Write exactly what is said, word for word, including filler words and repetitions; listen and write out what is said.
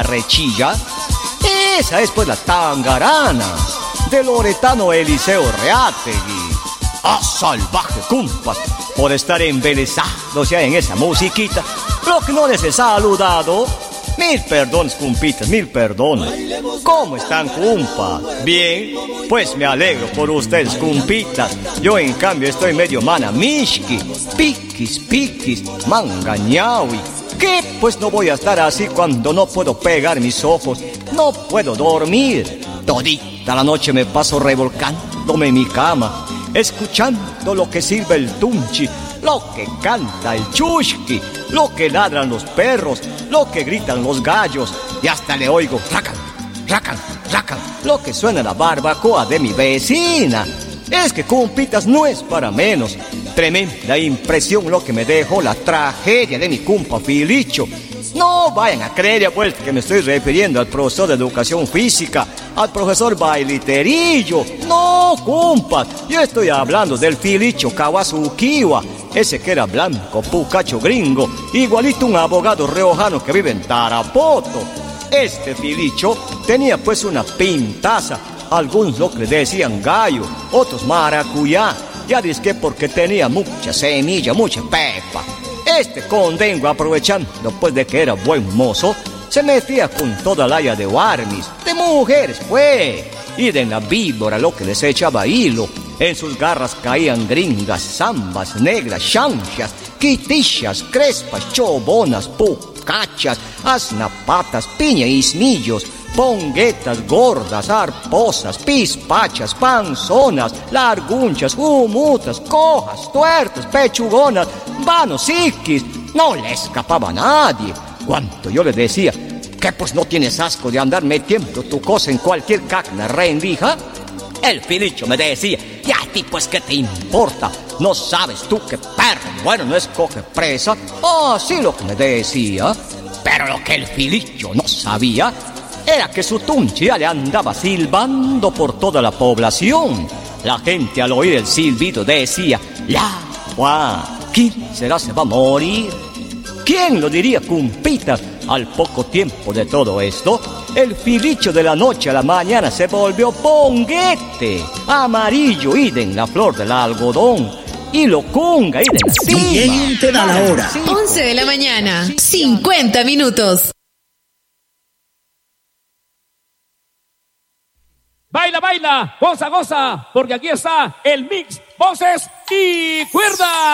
Barrechilla. Esa es pues la tangarana de Loretano Eliseo Reátegui. ¡Ah, salvaje, compas! Por estar embelesados ya en esa musiquita, lo que no les he saludado. Mil perdones, cumpitas, mil perdones. ¿Cómo están, cumpas? Bien, pues me alegro por ustedes, cumpitas. Yo, en cambio, estoy medio manamishki. Piquis, piquis, mangañaui. ¿Qué? Pues no voy a estar así cuando no puedo pegar mis ojos. No puedo dormir. Todita la noche me paso revolcándome en mi cama, escuchando lo que sirve el tunchi, lo que canta el chushki, lo que ladran los perros, lo que gritan los gallos, y hasta le oigo racan, racan, racan, lo que suena la barbacoa de mi vecina. Es que, cumpitas, no es para menos. Tremenda impresión lo que me dejó la tragedia de mi cumpa Filicho. No vayan a creer a vuelta que me estoy refiriendo al profesor de educación física, al profesor Bailiterillo. No, compas, yo estoy hablando del Filicho Kawasukiwa, ese que era blanco, pucacho gringo, igualito un abogado riojano que vive en Tarapoto. Este Filicho tenía pues una pintaza, algunos lo que le decían gallo, otros maracuyá, ya dizque porque tenía mucha semilla, mucha pepa. Este condengo, aprovechando pues de que era buen mozo, se metía con toda la haya de warmis, de mujeres pues, y de la víbora lo que les echaba hilo. En sus garras caían gringas, zambas, negras, chanchas, quitishas, crespas, chobonas, pucachas, asnapatas, piñaismillos, ponguetas gordas, arposas, pispachas, panzonas, largunchas, humutas, cojas, tuertas, pechugonas, vanos, psiquis. No le escapaba a nadie. Cuanto yo le decía, que pues no tienes asco de andar metiendo tu cosa en cualquier cacna rendija, el Filicho me decía, y a ti pues qué te importa, no sabes tú que perro bueno no escoge presa. Así lo que me decía. Pero lo que el Filicho no sabía era que su tunchi ya le andaba silbando por toda la población. La gente al oír el silbido decía, la guau, ¿quién será se va a morir? ¿Quién lo diría, cumpitas? Al poco tiempo de todo esto, el Filicho de la noche a la mañana se volvió ponguete, amarillo y de en la flor del algodón, y locunga y de la cima. ¿Quién te da la hora? once de la mañana, cincuenta minutos. Baila, baila, goza, goza, porque aquí está el mix, voces y cuerdas.